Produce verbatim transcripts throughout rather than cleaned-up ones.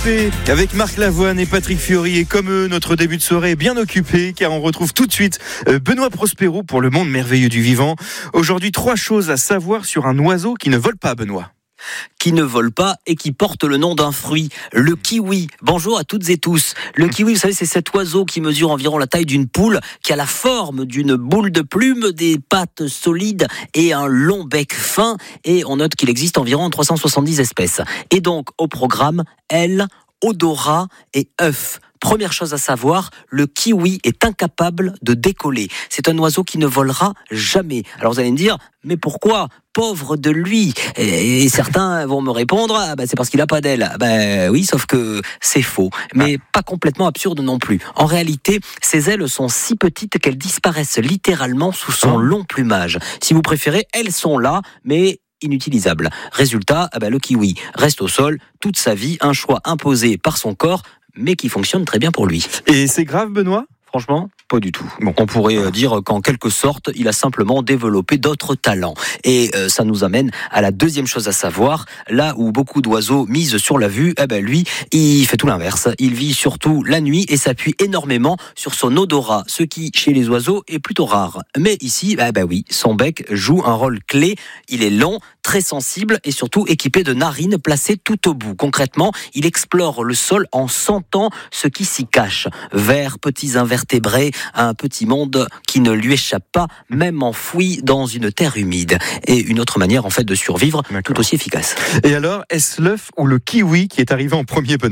occupé avec Marc Lavoine et Patrick Fiori. Et comme eux, notre début de soirée est bien occupé car on retrouve tout de suite Benoît Prospero pour le monde merveilleux du vivant. Aujourd'hui, trois choses à savoir sur un oiseau qui ne vole pas, Benoît. Qui ne vole pas et qui porte le nom d'un fruit, le kiwi. Bonjour à toutes et tous. Le kiwi, vous savez, c'est cet oiseau qui mesure environ la taille d'une poule, qui a la forme d'une boule de plume, des pattes solides et un long bec fin. Et on note qu'il existe environ trois cent soixante-dix espèces. Et donc, au programme, aile, odorat et œuf. Première chose à savoir, le kiwi est incapable de décoller. C'est un oiseau qui ne volera jamais. Alors vous allez me dire, mais pourquoi ? Pauvre de lui. Et certains vont me répondre, ah bah c'est parce qu'il n'a pas d'aile. Ben oui, sauf que c'est faux, mais ah. pas complètement absurde non plus. En réalité, ses ailes sont si petites qu'elles disparaissent littéralement sous son long plumage. Si vous préférez, elles sont là, mais inutilisables. Résultat, ah bah le kiwi reste au sol toute sa vie, un choix imposé par son corps, mais qui fonctionne très bien pour lui. Et c'est grave, Benoît ? Franchement, pas du tout. Bon, on pourrait dire qu'en quelque sorte, il a simplement développé d'autres talents. Et euh, ça nous amène à la deuxième chose à savoir. Là où beaucoup d'oiseaux misent sur la vue, eh ben lui, il fait tout l'inverse. Il vit surtout la nuit et s'appuie énormément sur son odorat, ce qui, chez les oiseaux, est plutôt rare. Mais ici, eh ben oui, son bec joue un rôle clé. Il est long, très sensible et surtout équipé de narines placées tout au bout. Concrètement, il explore le sol en sentant ce qui s'y cache. Vers, petits invertébrés, un petit monde qui ne lui échappe pas, même enfoui dans une terre humide. Et une autre manière en fait de survivre, D'accord. tout aussi efficace. Et alors, est-ce l'œuf ou le kiwi qui est arrivé en premier, Benoît ?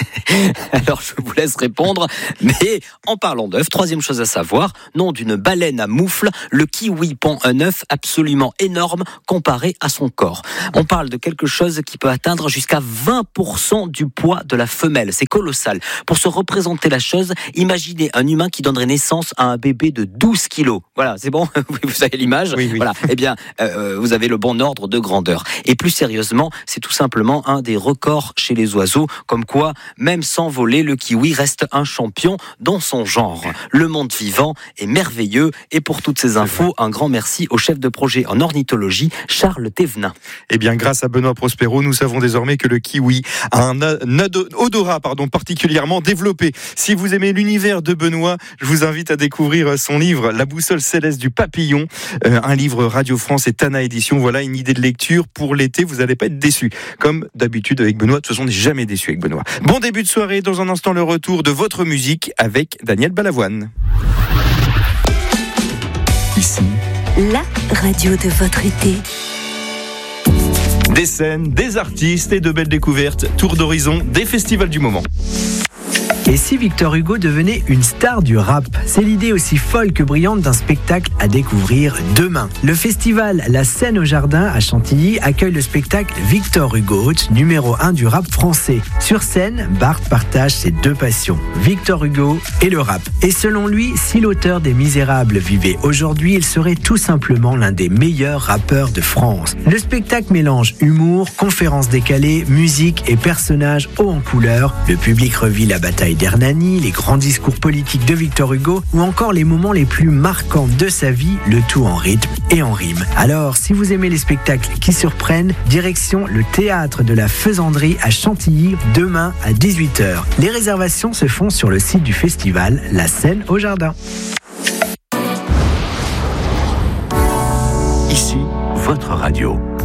Alors je vous laisse répondre, mais en parlant d'œuf, troisième chose à savoir, nom d'une baleine à moufle, le kiwi pond un œuf absolument énorme comparé à son corps. On parle de quelque chose qui peut atteindre jusqu'à vingt pour cent du poids de la femelle, c'est colossal. Pour se représenter la chose, imaginez un humain qui donnerait naissance à un bébé de douze kilos. Voilà, c'est bon, vous avez l'image. Oui, oui. Voilà, eh bien, euh, vous avez le bon ordre de grandeur. Et plus sérieusement, c'est tout simplement un des records chez les oiseaux, comme quoi même sans voler, le kiwi reste un champion dans son genre. Le monde vivant est merveilleux et pour toutes ces infos, un grand merci au chef de projet en ornithologie, Charles Thévenin. Eh bien, grâce à Benoît Prospero, nous savons désormais que le kiwi a un odorat pardon, particulièrement développé. Si vous aimez l'univers de Benoît, je vous invite à découvrir son livre La boussole céleste du papillon, euh, un livre Radio France et Tana Édition. Voilà une idée de lecture pour l'été, vous n'allez pas être déçus. Comme d'habitude avec Benoît, de toute façon, on n'est jamais déçu avec Benoît. Bon début de soirée, dans un instant le retour de votre musique avec Daniel Balavoine. Ici, la radio de votre été. Des scènes, des artistes et de belles découvertes, tour d'horizon des festivals du moment. Et si Victor Hugo devenait une star du rap ? C'est l'idée aussi folle que brillante d'un spectacle à découvrir demain. Le festival La Scène au Jardin à Chantilly accueille le spectacle Victor Hugo, numéro un du rap français. Sur scène, Bart partage ses deux passions, Victor Hugo et le rap. Et selon lui, si l'auteur des Misérables vivait aujourd'hui, il serait tout simplement l'un des meilleurs rappeurs de France. Le spectacle mélange humour, conférences décalées, musique et personnages hauts en couleur. Le public revit la bataille d'Hernani, les grands discours politiques de Victor Hugo ou encore les moments les plus marquants de sa vie, le tout en rythme et en rime. Alors, si vous aimez les spectacles qui surprennent, direction le Théâtre de la Faisanderie à Chantilly, demain à dix-huit heures. Les réservations se font sur le site du festival La Scène au Jardin. Ici, votre radio.